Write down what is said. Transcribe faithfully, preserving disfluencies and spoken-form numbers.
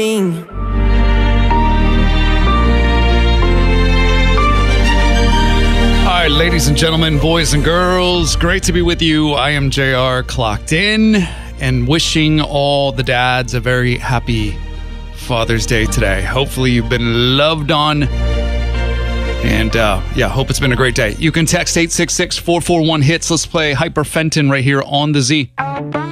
All right, ladies and gentlemen, boys and girls, great to be with you. I am J R, clocked in, and wishing all the dads a very happy Father's Day today. Hopefully you've been loved on, and uh, yeah, hope it's been a great day. You can text eight six six, four four one, HITS. Let's play Hyper Fenton right here on the Z.